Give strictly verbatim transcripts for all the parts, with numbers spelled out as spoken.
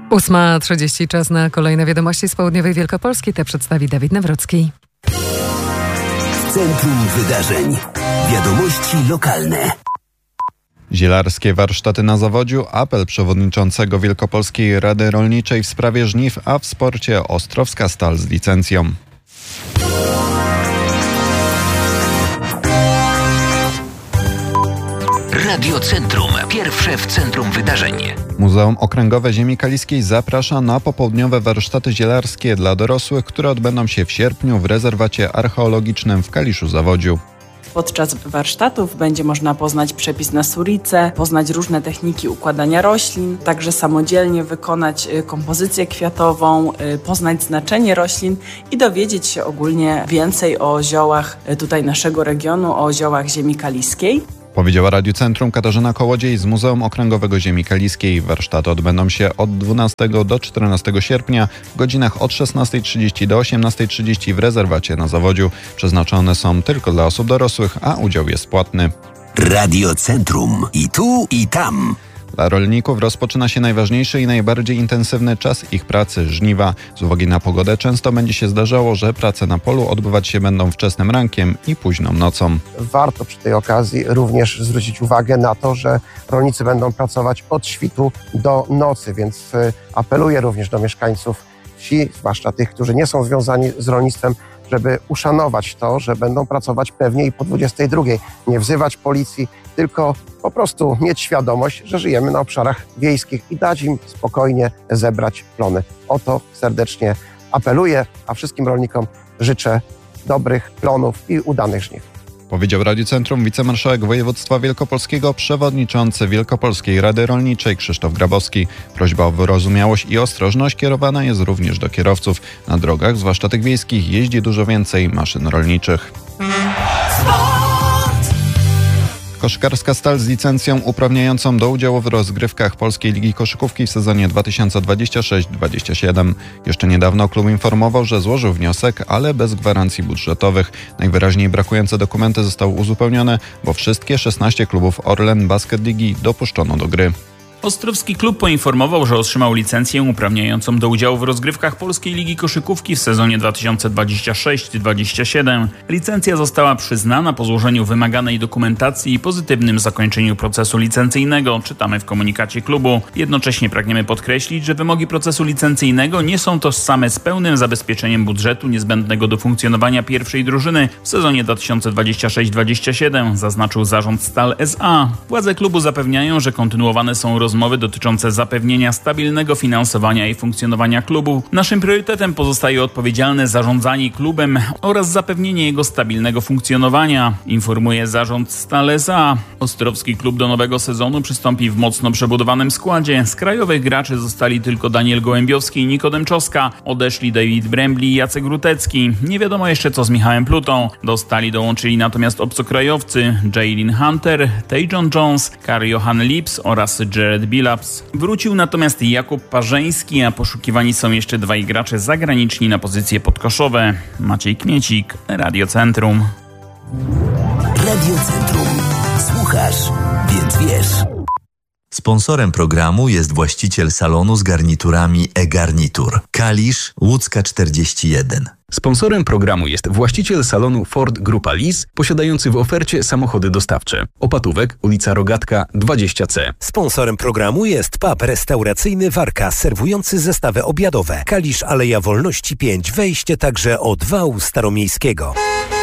ósma trzydzieści, czas na kolejne wiadomości z południowej Wielkopolski. Te przedstawi Dawid Nawrocki. W centrum wydarzeń. Wiadomości lokalne. Zielarskie warsztaty na zawodziu, apel przewodniczącego Wielkopolskiej Rady Rolniczej w sprawie żniw, a w sporcie Ostrowska Stal z licencją. Radio Centrum. Pierwsze w centrum wydarzeń. Muzeum Okręgowe Ziemi Kaliskiej zaprasza na popołudniowe warsztaty zielarskie dla dorosłych, które odbędą się w sierpniu w rezerwacie archeologicznym w Kaliszu-Zawodziu. Podczas warsztatów będzie można poznać przepis na surice, poznać różne techniki układania roślin, także samodzielnie wykonać kompozycję kwiatową, poznać znaczenie roślin i dowiedzieć się ogólnie więcej o ziołach tutaj naszego regionu, o ziołach ziemi kaliskiej. Powiedziała Radiu Centrum Katarzyna Kołodziej z Muzeum Okręgowego Ziemi Kaliskiej. Warsztaty odbędą się od dwunastego do czternastego sierpnia w godzinach od szesnastej trzydzieści do osiemnastej trzydzieści w rezerwacie na Zawodziu. Przeznaczone są tylko dla osób dorosłych, a udział jest płatny. Radio Centrum. I tu, i tam. Dla rolników rozpoczyna się najważniejszy i najbardziej intensywny czas ich pracy – żniwa. Z uwagi na pogodę często będzie się zdarzało, że prace na polu odbywać się będą wczesnym rankiem i późną nocą. Warto przy tej okazji również zwrócić uwagę na to, że rolnicy będą pracować od świtu do nocy, więc apeluję również do mieszkańców wsi, zwłaszcza tych, którzy nie są związani z rolnictwem, żeby uszanować to, że będą pracować pewnie i po dwudziestej drugiej. Nie wzywać policji, tylko po prostu mieć świadomość, że żyjemy na obszarach wiejskich i dać im spokojnie zebrać plony. O to serdecznie apeluję, a wszystkim rolnikom życzę dobrych plonów i udanych żniw. Powiedział Radiu Centrum wicemarszałek województwa wielkopolskiego, przewodniczący Wielkopolskiej Rady Rolniczej Krzysztof Grabowski. Prośba o wyrozumiałość i ostrożność kierowana jest również do kierowców. Na drogach, zwłaszcza tych wiejskich, jeździ dużo więcej maszyn rolniczych. Koszykarska Stal z licencją uprawniającą do udziału w rozgrywkach Polskiej Ligi Koszykówki w sezonie dwa tysiące dwudziestym szóstym dwudziestym siódmym. Jeszcze niedawno klub informował, że złożył wniosek, ale bez gwarancji budżetowych. Najwyraźniej brakujące dokumenty zostały uzupełnione, bo wszystkie szesnaście klubów Orlen Basket Ligi dopuszczono do gry. Ostrowski klub poinformował, że otrzymał licencję uprawniającą do udziału w rozgrywkach Polskiej Ligi Koszykówki w sezonie dwa tysiące dwudziestym szóstym dwudziestym siódmym. Licencja została przyznana po złożeniu wymaganej dokumentacji i pozytywnym zakończeniu procesu licencyjnego, czytamy w komunikacie klubu. Jednocześnie pragniemy podkreślić, że wymogi procesu licencyjnego nie są tożsame z pełnym zabezpieczeniem budżetu niezbędnego do funkcjonowania pierwszej drużyny w sezonie dwa tysiące dwudziestym szóstym dwudziestym siódmym, zaznaczył zarząd Stal S A. Władze klubu zapewniają, że kontynuowane są rozmowy Rozmowy dotyczące zapewnienia stabilnego finansowania i funkcjonowania klubu. Naszym priorytetem pozostaje odpowiedzialne zarządzanie klubem oraz zapewnienie jego stabilnego funkcjonowania, informuje zarząd Stal S A. Ostrowski klub do nowego sezonu przystąpi w mocno przebudowanym składzie. Z krajowych graczy zostali tylko Daniel Gołębiowski i Nikodem Czoska. Odeszli David Brembli i Jacek Rutecki. Nie wiadomo jeszcze co z Michałem Plutą. Do Stali dołączyli natomiast obcokrajowcy Jaylin Hunter, Tajon Jones, Karl-Johan Lips oraz Jared Billups. Wrócił natomiast Jakub Parzeński, a poszukiwani są jeszcze dwaj gracze zagraniczni na pozycje podkoszowe. Maciej Kmiecik, Radio Centrum. Radio Centrum. Słuchasz, więc wiesz. Sponsorem programu jest właściciel salonu z garniturami e-Garnitur. Kalisz, Łódzka czterdzieści jeden. Sponsorem programu jest właściciel salonu Ford Grupa Lis, posiadający w ofercie samochody dostawcze. Opatówek, ulica Rogatka dwadzieścia C. Sponsorem programu jest pub restauracyjny Warka, serwujący zestawy obiadowe. Kalisz, Aleja Wolności pięć, wejście także od wału staromiejskiego.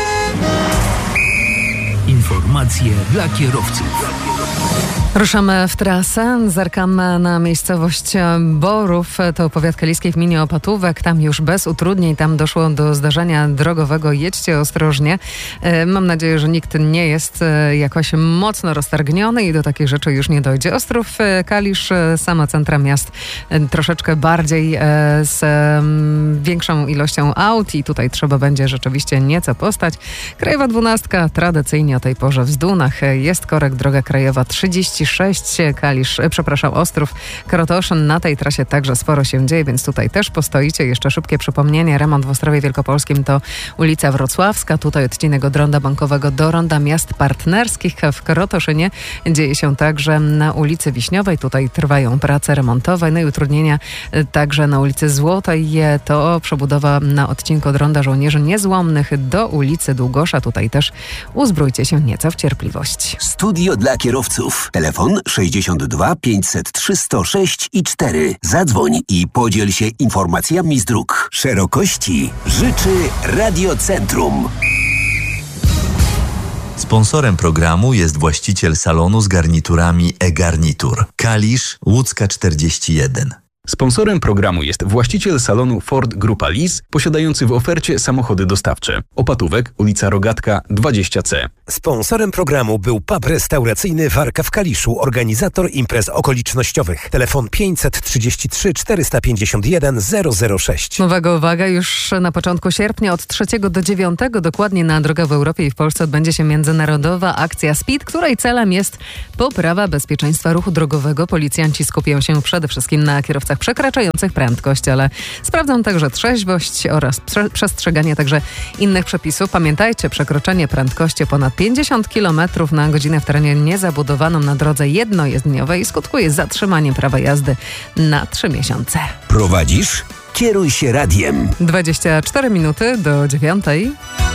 Informacje dla kierowców. Ruszamy w trasę, zerkamy na miejscowość Borów, to powiat kaliskiej w gminie Opatówek. Tam już bez utrudnień, tam doszło do zdarzenia drogowego. Jedźcie ostrożnie. Mam nadzieję, że nikt nie jest jakoś mocno roztargniony i do takich rzeczy już nie dojdzie. Ostrów, Kalisz, samo centra miast troszeczkę bardziej z większą ilością aut i tutaj trzeba będzie rzeczywiście nieco postać. Krajowa dwunastka tradycyjnie o tej porze w Zdunach jest korek, droga krajowa trzydzieści sześć, Kalisz, przepraszam, Ostrów, Krotoszyn. Na tej trasie także sporo się dzieje, więc tutaj też postoicie. Jeszcze szybkie przypomnienie, remont w Ostrowie Wielkopolskim to ulica Wrocławska, tutaj odcinek od Ronda Bankowego do Ronda Miast Partnerskich. W Krotoszynie dzieje się także na ulicy Wiśniowej, tutaj trwają prace remontowe, no i utrudnienia także na ulicy Złotej, to przebudowa na odcinku od Ronda Żołnierzy Niezłomnych do ulicy Długosza, tutaj też uzbrójcie się nieco w cierpliwość. Studio dla kierowców. Telefon sześćdziesiąt dwa pięćset trzy sto sześć i cztery. Zadzwoń i podziel się informacjami z dróg. Szerokości życzy Radiocentrum. Sponsorem programu jest właściciel salonu z garniturami e-garnitur. Kalisz, Łódzka czterdzieści jeden. Sponsorem programu jest właściciel salonu Ford Grupa Lis, posiadający w ofercie samochody dostawcze. Opatówek, ulica Rogatka dwadzieścia C. Sponsorem programu był pub restauracyjny Warka w Kaliszu, organizator imprez okolicznościowych. Telefon pięćset trzydzieści trzy czterysta pięćdziesiąt jeden zero zero sześć. Uwaga, uwaga, już na początku sierpnia od trzeciego do dziewiątego dokładnie na drogach w Europie i w Polsce odbędzie się międzynarodowa akcja Speed, której celem jest poprawa bezpieczeństwa ruchu drogowego. Policjanci skupią się przede wszystkim na kierowcach przekraczających prędkość, ale sprawdzą także trzeźwość oraz prze- przestrzeganie także innych przepisów. Pamiętajcie, przekroczenie prędkości ponad pięćdziesiąt kilometrów na godzinę w terenie niezabudowanym na drodze jednojezdniowej skutkuje zatrzymaniem prawa jazdy na trzy miesiące. Prowadzisz? Kieruj się radiem. dwadzieścia cztery minuty do dziewiątej.